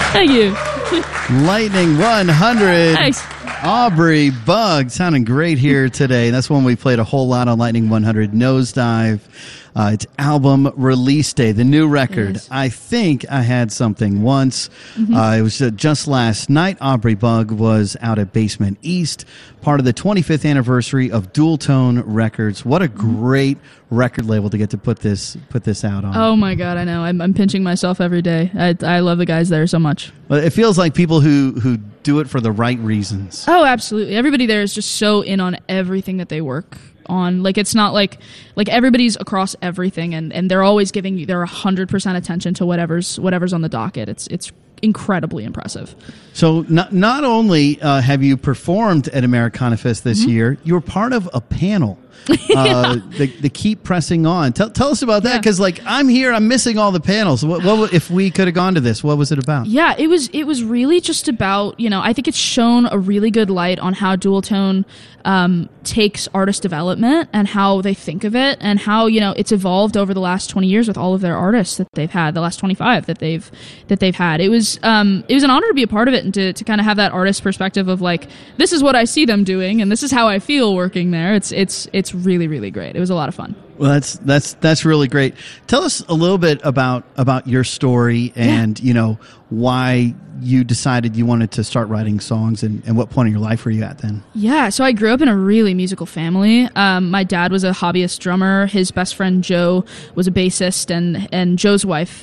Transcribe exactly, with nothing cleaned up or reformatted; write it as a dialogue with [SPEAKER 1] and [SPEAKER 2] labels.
[SPEAKER 1] Thank you.
[SPEAKER 2] Lightning one hundred.
[SPEAKER 1] Nice.
[SPEAKER 2] Aubrey Bug sounding great here today. That's one we played a whole lot on Lightning one hundred. Nosedive. Uh, it's album release day, the new record. I think I Had Something Once. Mm-hmm. Uh, it was uh, just last night. Aubrey Bug was out at Basement East, part of the twenty-fifth anniversary of Dual Tone Records. What a great record label to get to put this put this out on.
[SPEAKER 1] Oh my God, I know. I'm, I'm pinching myself every day. I, I love the guys there so much.
[SPEAKER 2] Well, it feels like people who, who do it for the right reasons.
[SPEAKER 1] Oh, absolutely. Everybody there is just so in on everything that they work on. Like, it's not like like everybody's across everything, and, and they're always giving you their one hundred percent attention to whatever's whatever's on the docket. It's it's incredibly impressive.
[SPEAKER 2] So not, not only uh, have you performed at Americana Fest this mm-hmm. year, you were part of a panel. uh, the, the Keep Pressing On. Tell, tell us about that, because yeah. like I'm here, I'm missing all the panels. What, what if we could have gone to this? What was it about?
[SPEAKER 1] Yeah, it was it was really just about, you know, I think it's shown a really good light on how Dual Tone um, takes artist development and how they think of it, and how, you know, it's evolved over the last twenty years with all of their artists that they've had, the last twenty-five that they've that they've had. It was um, it was an honor to be a part of it, and to, to kind of have that artist perspective of like, this is what I see them doing, and this is how I feel working there. It's it's it's really really great. It was a lot of fun.
[SPEAKER 2] Well, that's that's that's really great. Tell us a little bit about about your story, and yeah. you know, why you decided you wanted to start writing songs, and, and what point in your life were you at then?
[SPEAKER 1] Yeah, so I grew up in a really musical family. Um, my dad was a hobbyist drummer. His best friend Joe was a bassist, and and Joe's wife